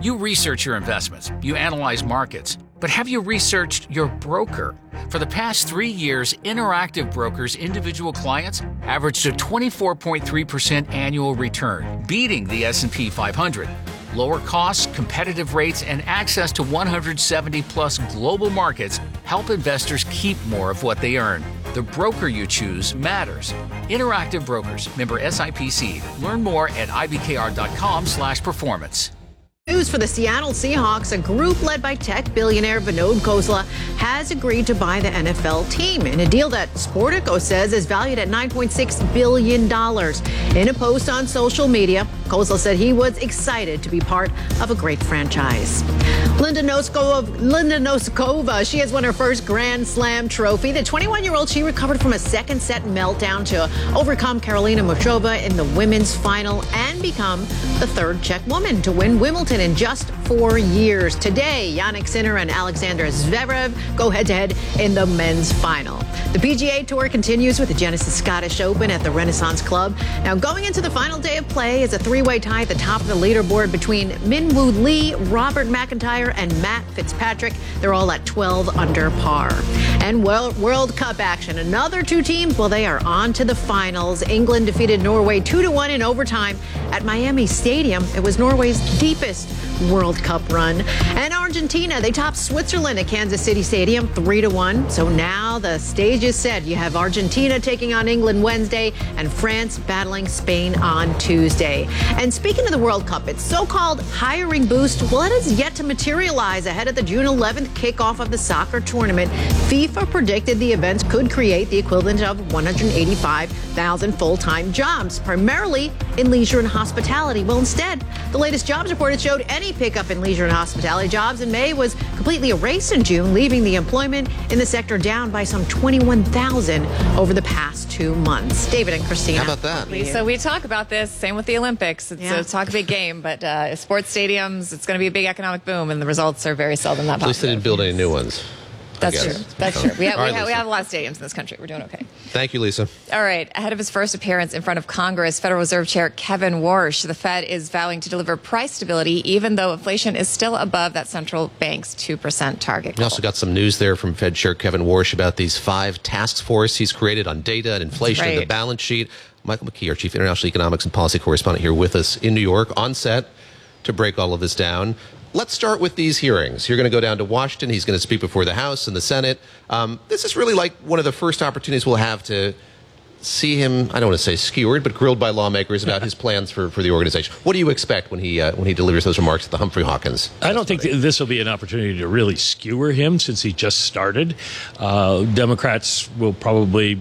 You research your investments, you analyze markets, but have you researched your broker? For the past 3 years, Interactive Brokers' individual clients averaged a 24.3% annual return, beating the S&P 500. Lower costs, competitive rates, and access to 170-plus global markets help investors keep more of what they earn. The broker you choose matters. Interactive Brokers, member SIPC. Learn more at ibkr.com/performance. News for the Seattle Seahawks. A group led by tech billionaire Vinod Khosla has agreed to buy the NFL team in a deal that Sportico says is valued at $9.6 billion. In a post on social media, Khosla said he was excited to be part of a great franchise. Linda Noskova, she has won her first Grand Slam trophy. The 21-year-old, she recovered from a second set meltdown to overcome Karolina Muchova in the women's final and become the third Czech woman to win Wimbledon in just 4 years. Today, Jannik Sinner and Alexander Zverev go head-to-head in the men's final. The PGA Tour continues with the Genesis Scottish Open at the Renaissance Club. Now, going into the final day of play is a three-way tie at the top of the leaderboard between Minwoo Lee, Robert McIntyre, and Matt Fitzpatrick. They're all at 12 under par. And World Cup action. Another two teams, well, they are on to the finals. England defeated Norway 2-1 in overtime at Miami Stadium. It was Norway's deepest World Cup run. And Argentina, they topped Switzerland at Kansas City Stadium 3-1. So now the stage is set. You have Argentina taking on England Wednesday and France battling Spain on Tuesday. And speaking of the World Cup, its so-called hiring boost, well, it has yet to materialize ahead of the June 11th kickoff of the soccer tournament. FIFA predicted the events could create the equivalent of 185,000 full-time jobs, primarily in leisure and hospitality. Well, instead, the latest jobs report showed any pickup in leisure and hospitality jobs in May was completely erased in June, leaving the employment in the sector down by some 21,000 over the past 2 months. David and Christina. How about that? Lisa, we talk about this. Same with the Olympics. It's a big game, but sports stadiums, it's going to be a big economic boom, and the results are very seldom that positive. At least they didn't build any new ones. That's true. That's true. We have Lisa. a lot of stadiums in this country. We're doing okay. Thank you, Lisa. All right. Ahead of his first appearance in front of Congress, Federal Reserve Chair Kevin Warsh, the Fed is vowing to deliver price stability even though inflation is still above that central bank's 2% target goal. We also got some news there from Fed Chair Kevin Warsh about these 5 task forces he's created on data and inflation and the balance sheet. Michael McKee, our Chief International Economics and Policy Correspondent, here with us in New York on set to break all of this down. Let's start with these hearings. You're going to go down to Washington. He's going to speak before the House and the Senate. This is really like one of the first opportunities we'll have to see him, I don't want to say skewered, but grilled by lawmakers about his plans for the organization. What do you expect when he delivers those remarks at the Humphrey Hawkins? I don't think this will be an opportunity to really skewer him since he just started. Democrats will probably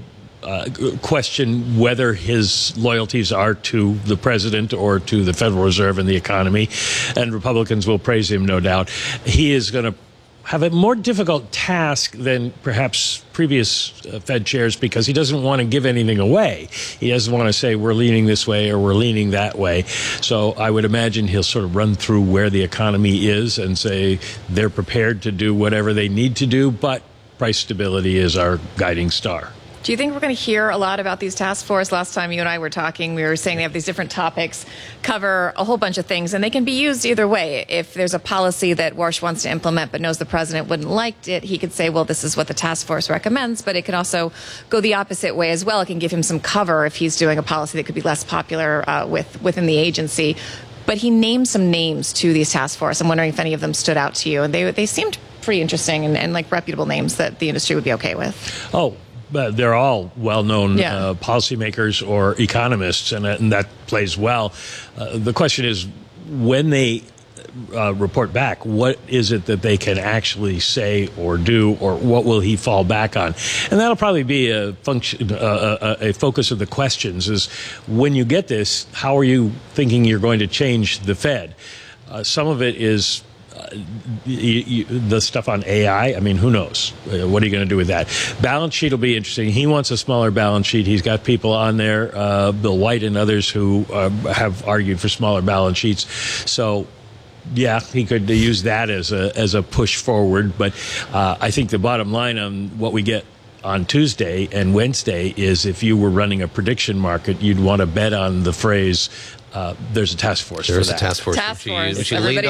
question whether his loyalties are to the president or to the Federal Reserve and the economy, and Republicans will praise him, no doubt. He is going to have a more difficult task than perhaps previous Fed chairs because he doesn't want to give anything away. He doesn't want to say we're leaning this way or we're leaning that way. So I would imagine he'll sort of run through where the economy is and say they're prepared to do whatever they need to do, but price stability is our guiding star. Do you think we're going to hear a lot about these task force? Last time you and I were talking, we were saying they have these different topics, cover a whole bunch of things, and they can be used either way. If there's a policy that Warsh wants to implement but knows the president wouldn't like it, he could say, well, this is what the task force recommends, but it can also go the opposite way as well. It can give him some cover if he's doing a policy that could be less popular within the agency. But he named some names to these task force. I'm wondering if any of them stood out to you. And they seemed pretty interesting and like reputable names that the industry would be okay with. Oh, they're all well-known policymakers or economists, and that plays well. The question is, when they report back, what is it that they can actually say or do, or what will he fall back on? And that'll probably be a focus of the questions is, when you get this, how are you thinking you're going to change the Fed? Some of it is the stuff on AI. I mean, who knows? What are you going to do with that? Balance sheet will be interesting. He wants a smaller balance sheet. He's got people on there, Bill White and others, who have argued for smaller balance sheets. So, yeah, he could use that as a push forward. But I think the bottom line on what we get on Tuesday and Wednesday is, if you were running a prediction market, you'd want to bet on the phrase, there's a task force for that. There's a task force. Task force. She leaned